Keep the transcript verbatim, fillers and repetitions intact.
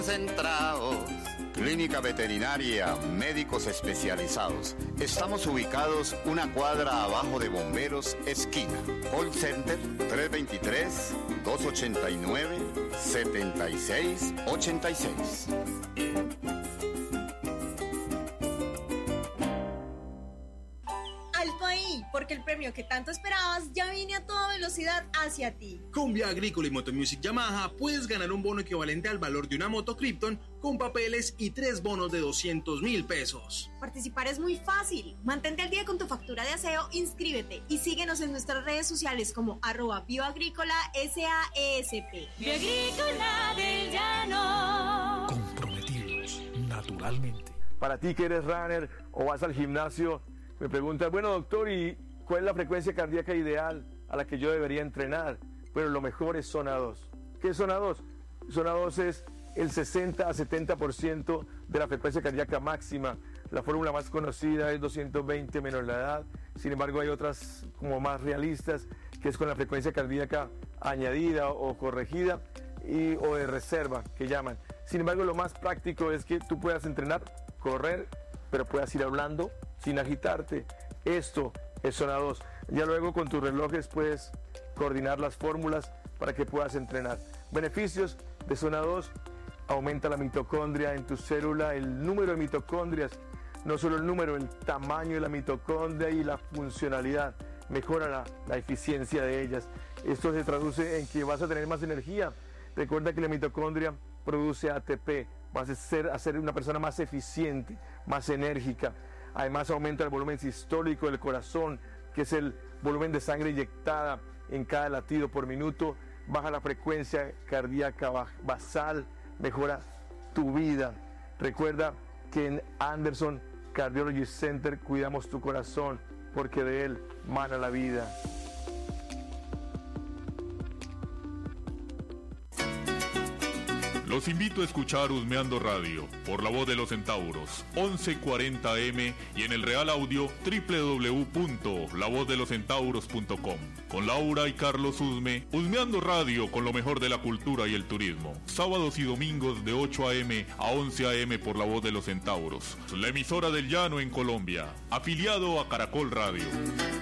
Centrados. Clínica Veterinaria, médicos especializados. Estamos ubicados una cuadra abajo de Bomberos, esquina. Call Center tres dos tres, dos ocho nueve, siete seis ocho seis. Alto ahí, porque el premio que tanto esperabas ya viene a toda velocidad hacia ti. Con Vía Agrícola y Motomusic Yamaha puedes ganar un bono equivalente al valor de una moto Krypton con papeles y tres bonos de doscientos mil pesos. Participar es muy fácil. Mantente al día con tu factura de aseo, inscríbete y síguenos en nuestras redes sociales como arroba bioagrícola S A E S P. Bioagrícola del Llano. Comprometidos naturalmente. Para ti que eres runner o vas al gimnasio, me preguntas, bueno doctor, ¿y cuál es la frecuencia cardíaca ideal a la que yo debería entrenar? Bueno, lo mejor es zona dos. ¿Qué es zona dos? Zona dos es el sesenta a setenta por ciento de la frecuencia cardíaca máxima. La fórmula más conocida es doscientos veinte menos la edad. Sin embargo, hay otras como más realistas, que es con la frecuencia cardíaca añadida o corregida y, o de reserva, que llaman. Sin embargo, lo más práctico es que tú puedas entrenar, correr, pero puedas ir hablando sin agitarte. Esto es zona dos. Ya luego con tus relojes puedes coordinar las fórmulas para que puedas entrenar. Beneficios de zona dos: aumenta la mitocondria en tu célula, el número de mitocondrias, no solo el número, el tamaño de la mitocondria y la funcionalidad, mejora la, la eficiencia de ellas. Esto se traduce en que vas a tener más energía. Recuerda que la mitocondria produce A T P, vas a ser, a ser una persona más eficiente, más enérgica. Además aumenta el volumen sistólico del corazón, que es el volumen de sangre inyectada en cada latido por minuto, baja la frecuencia cardíaca basal, mejora tu vida. Recuerda que en Anderson Cardiology Center cuidamos tu corazón, porque de él mana la vida. Los invito a escuchar Husmeando Radio por La Voz de los Centauros, once cuarenta A M y en el Real Audio doble u doble u doble u punto la voz de los centauros punto com. Con Laura y Carlos Husme, Husmeando Radio con lo mejor de la cultura y el turismo. Sábados y domingos de ocho A M a once A M por La Voz de los Centauros. La emisora del Llano en Colombia, afiliado a Caracol Radio.